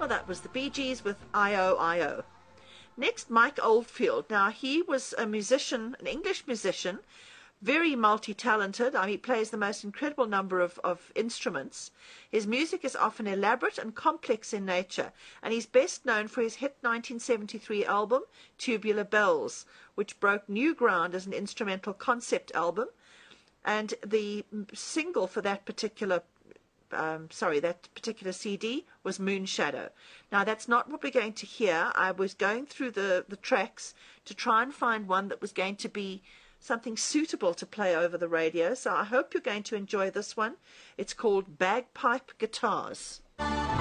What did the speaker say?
Well, that was the Bee Gees with I.O. I.O. Next, Mike Oldfield. Now, he was a musician, an English musician, very multi-talented. He plays the most incredible number of instruments. His music is often elaborate and complex in nature, and he's best known for his hit 1973 album, Tubular Bells, which broke new ground as an instrumental concept album. And the single for that particular CD was Moonshadow. Now, that's not what we're going to hear. I was going through the tracks to try and find one that was going to be something suitable to play over the radio. So I hope you're going to enjoy this one. It's called Bagpipe Guitars.